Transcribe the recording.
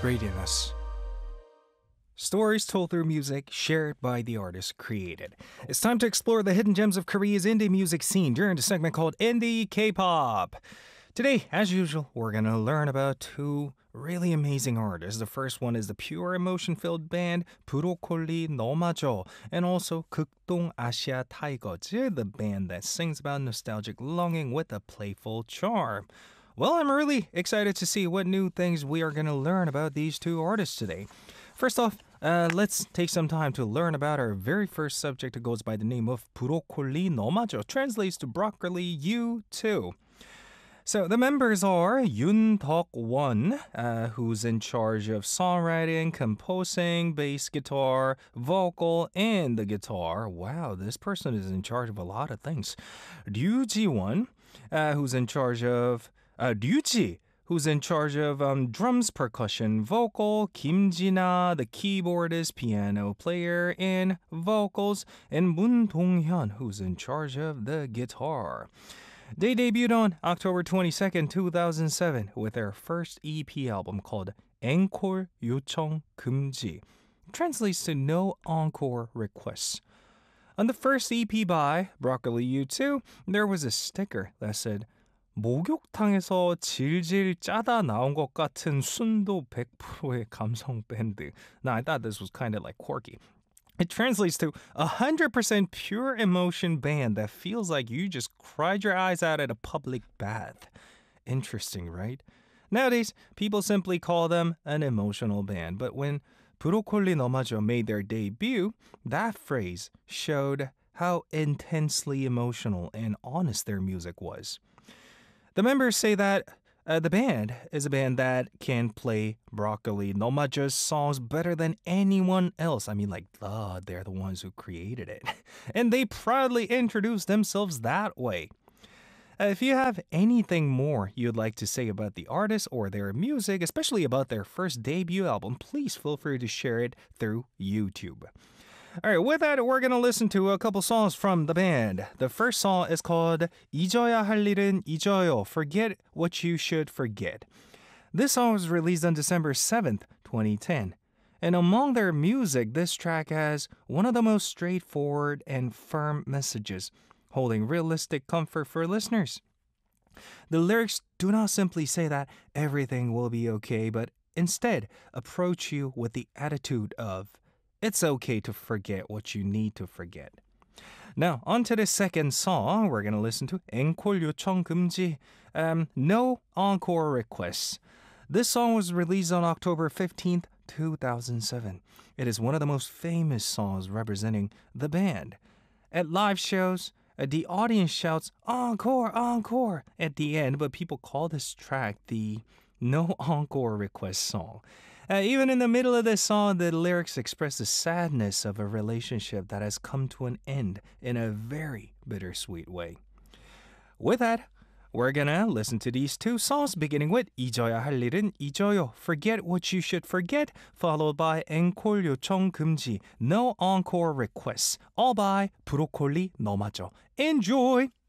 Readiness. Stories told through music, shared by the artist created. It's time to explore the hidden gems of Korea's indie music scene during the segment called Indie K-pop. Today, as usual, we're going to learn about two really amazing artists. The first one is the pure emotion-filled band 브로콜리 너마저, and also 극동 아시아 타이거즈, the band that sings about nostalgic longing with a playful charm. Well, I'm really excited to see what new things we are going to learn about these two artists today. First off, let's take some time to learn about our very first subject. It goes by the name of 브로콜리 너마저, translates to broccoli U2. So the members are Yoon Deok-won, who's in charge of songwriting, composing, bass guitar, vocal, and the guitar. Wow, this person is in charge of a lot of things. Ryu Ji-won, who's in charge of Ryuji, who's in charge of drums, percussion, vocal, Kim Ji-na, the keyboardist, piano player, and vocals, and Moon Dong-hyun, who's in charge of the guitar. They debuted on October 22nd, 2007 with their first EP album called Encore 요청 금지. Translates to No Encore Requests. On the first EP by Broccoli U2, there was a sticker that said 목욕탕에서 질질 짜다 나온 것 같은 순도 100%의 감성 밴드. Now, I thought this was kind of like quirky. It translates to 100% pure emotion band that feels like you just cried your eyes out at a public bath. Interesting, right? Nowadays, people simply call them an emotional band. But when 브로콜리 너마저 made their debut, that phrase showed how intensely emotional and honest their music was. The members say that the band is a band that can play Broccoli 너마저's songs better than anyone else. I mean, they're the ones who created it. And they proudly introduce themselves that way. If you have anything more you'd like to say about the artist or their music, especially about their first debut album, please feel free to share it through YouTube. All right, with that, we're going to listen to a couple songs from the band. The first song is called 잊어야 할 일은 잊어요, Forget What You Should Forget. This song was released on December 7th, 2010. And among their music, this track has one of the most straightforward and firm messages, holding realistic comfort for listeners. The lyrics do not simply say that everything will be okay, but instead approach you with the attitude of, it's okay to forget what you need to forget. Now, on to the second song we're going to listen to, 앵콜 요청 금지, No Encore Requests. This song was released on October 15th, 2007. It is one of the most famous songs representing the band. At live shows, the audience shouts, encore, encore, at the end, but people call this track the No Encore Request song. Even in the middle of this song, the lyrics express the sadness of a relationship that has come to an end in a very bittersweet way. With that, we're gonna listen to these two songs, beginning with 잊어야 할 일은 잊어요, Forget What You Should Forget, followed by 앵콜 요청 금지, No Encore Requests, all by 브로콜리 너마저. Enjoy!